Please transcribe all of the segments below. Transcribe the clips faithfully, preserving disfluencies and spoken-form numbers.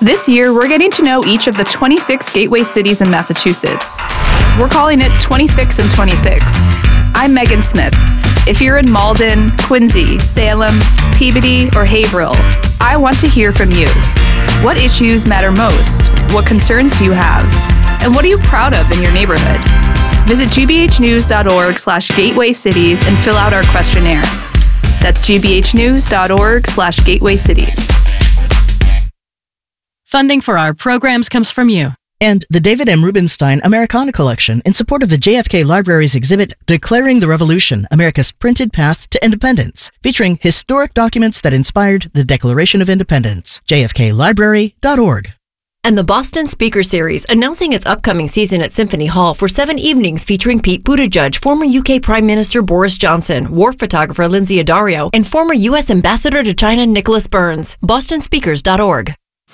This year, we're getting to know each of the twenty-six gateway cities in Massachusetts. We're calling it twenty-six and twenty-six. I'm Megan Smith. If you're in Malden, Quincy, Salem, Peabody, or Haverhill, I want to hear from you. What issues matter most? What concerns do you have? And what are you proud of in your neighborhood? Visit gbhnews.org slash gateway cities and fill out our questionnaire. That's gbhnews.org slash gateway cities. Funding for our programs comes from you. And the David M. Rubenstein Americana Collection in support of the J F K Library's exhibit Declaring the Revolution, America's Printed Path to Independence, featuring historic documents that inspired the Declaration of Independence. j f k library dot org. And the Boston Speaker Series, announcing its upcoming season at Symphony Hall for seven evenings featuring Pete Buttigieg, former U K Prime Minister Boris Johnson, war photographer Lindsay Addario, and former U S Ambassador to China Nicholas Burns. boston speakers dot org.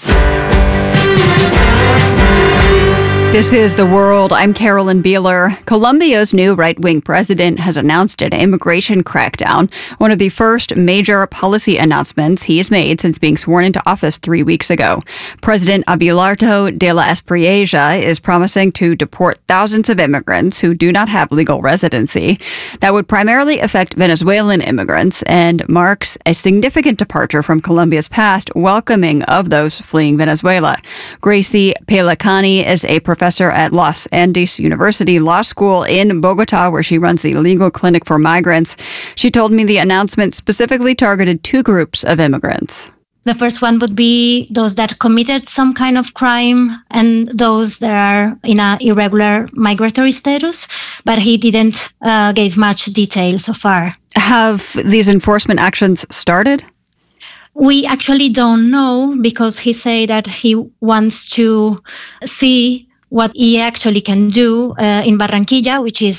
This is The World. I'm Carolyn Beeler. Colombia's new right-wing president has announced an immigration crackdown, one of the first major policy announcements he's made since being sworn into office three weeks ago. President Abelardo de la Espriella is promising to deport thousands of immigrants who do not have legal residency. That would primarily affect Venezuelan immigrants and marks a significant departure from Colombia's past welcoming of those fleeing Venezuela. Gracie Pellicani is a professor professor at Los Andes University Law School in Bogota, where she runs the legal clinic for migrants. She told me the announcement specifically targeted two groups of immigrants. The first one would be those that committed some kind of crime and those that are in an irregular migratory status, but he didn't uh, give much detail so far. Have these enforcement actions started? We actually don't know because he said that he wants to see what he actually can do uh, in Barranquilla, which is